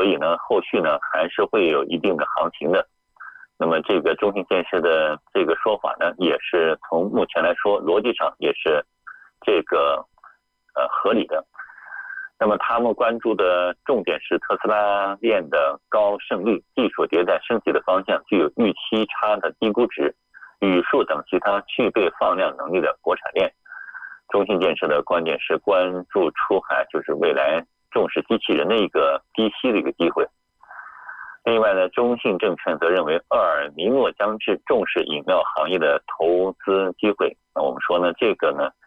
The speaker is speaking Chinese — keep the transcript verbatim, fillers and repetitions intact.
所以呢，后续呢还是会有一定的行情的。那么这个中信建设的这个说法呢，也是从目前来说逻辑上也是这个呃合理的。那么他们关注的重点是特斯拉链的高胜率、技术迭代升级的方向，具有预期差的低估值、语数等其他具备放量能力的国产链。中信建设的观点是关注出海，就是未来重视机器人的一个低息的一个机会。另外呢，中信证券则认为厄尔尼诺将至，重视饮料行业的投资机会。那我们说呢，这个呢